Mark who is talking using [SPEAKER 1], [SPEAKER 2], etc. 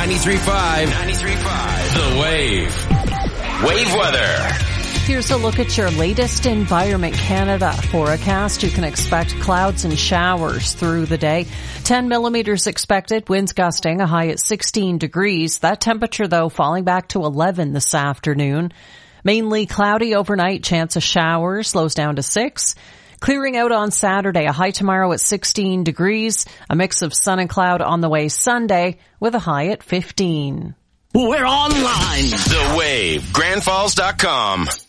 [SPEAKER 1] 93.5. The Wave. Wave weather.
[SPEAKER 2] Here's a look at your latest Environment Canada forecast. You can expect clouds and showers through the day. 10 millimeters expected, winds gusting, a high at 16 degrees. That temperature, though, falling back to 11 this afternoon. Mainly cloudy overnight, chance of showers, lows down to 6. Clearing out on Saturday, a high tomorrow at 16 degrees. A mix of sun and cloud on the way Sunday with a high at 15.
[SPEAKER 3] We're online.
[SPEAKER 1] The Wave. GrandFalls.com.